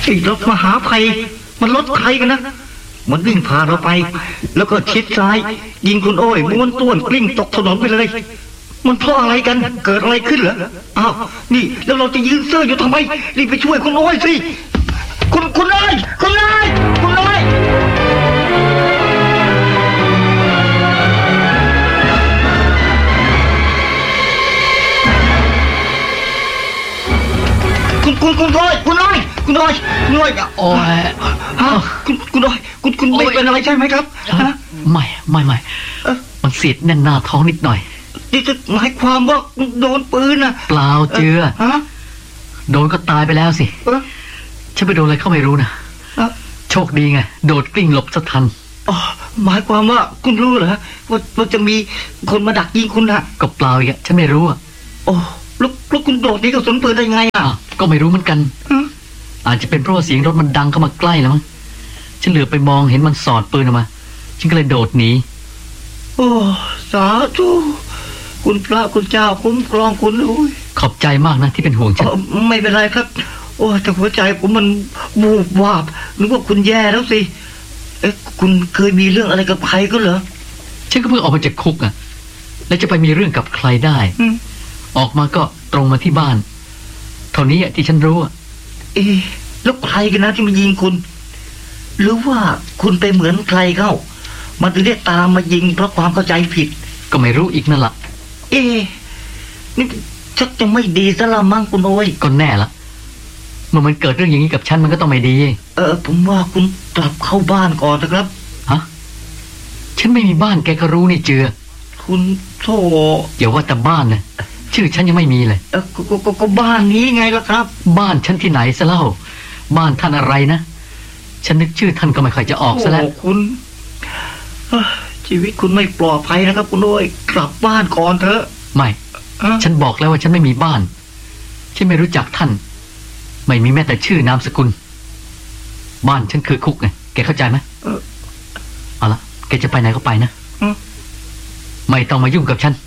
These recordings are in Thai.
ไอ้รถมหาภัยมันรถใครกันนะมันวิ่งผ่านเราไปแล้วก็ชิดซ้ายยิงคุณโอ้ยม้วนต้วนกลิ้งตกถนนไปเลยมันเพราะอะไรกันเกิดอะไรขึ้นเหรออ้าวนี่แล้วเราจะยืนเสื้ออยู่ทำไมรีบไปช่วยคุณโอ้ยสิคุณนายคุณนายคุณนายคุณน้อยโอ้ยคุณน้อยคุณไม่เป็นอะไรใช่ไหมครับไม่มันเสียดแน่นหน้าท้องนิดหน่อยนี่จะหมายความว่าโดนปืนนะเปล่าเจือโดนก็ตายไปแล้วสิฉันไปโดนอะไรเข้าไม่รู้นะโชคดีไงโดดกลิ้งหลบซะทันหมายความว่าคุณรู้เหรอว่าจะมีคนมาดักยิงคุณนะก็เปล่าอีกฉันไม่รู้โอ้แล้วคุณโดดนี้กระสุนปืนได้ไงก็ไม่รู้เหมือนกันอาจจะเป็นเพราะว่าเสียงรถมันดังเข้ามาใกล้แล้วมั้งฉันเหลือไปมองเห็นมันสอดปืนออกมาฉันก็เลยโดดหนีโอ้สาธุคุณพระคุณเจ้าคุ้มครองคุณอุ้ยขอบใจมากนะที่เป็นห่วงฉันไม่เป็นไรครับโอ้แต่หัวใจผมมันบูบวาบนึกว่าคุณแย่แล้วสิคุณเคยมีเรื่องอะไรกับใครก็เหรอฉันก็เพิ่งออกมาจากคุกแล้วจะไปมีเรื่องกับใครได้ออกมาก็ตรงมาที่บ้านเท่านี้ที่ฉันรู้แล้วใครกันนะที่มายิงคุณหรือว่าคุณไปเหมือนใครเข้ามันถึงได้ตามมายิงเพราะความเข้าใจผิดก็ไม่รู้อีกนั่นละนี่ชักจะไม่ดีซะละมั้งคุณโอ้ยก็แน่ละเมื่อมันเกิดเรื่องอย่างนี้กับฉันมันก็ต้องไม่ดีผมว่าคุณกลับเข้าบ้านก่อนนะครับฉันไม่มีบ้านแกก็รู้นี่เจือคุณโธ่อย่าว่าแต่บ้านนะชื่อฉันยังไม่มีเลยก็บ้านนี้ไงล่ะครับบ้านฉันที่ไหนซะเล่าบ้านท่านอะไรนะฉันนึกชื่อท่านก็ไม่ค่อยจะออกซะแล้วคุณชีวิตคุณไม่ปลอดภัยนะครับคุณโอ้ยกลับบ้านก่อนเถอะไม่ฉันบอกแล้วว่าฉันไม่มีบ้านฉันไม่รู้จักท่านไม่มีแม้แต่ชื่อนามสกุลบ้านฉันคือคุกไงแกเข้าใจไหมเอาละแกจะไปไหนก็ไปนะไม่ต้องมายุ่งกับฉัน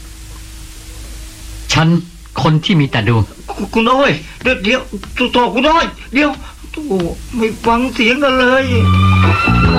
ฉันคนที่มีแต่ดวงคุณโอ้ยเดี๋ยวต่อคุณโอ้ยเดี๋ยวไม่ฟังเสียงกันเลย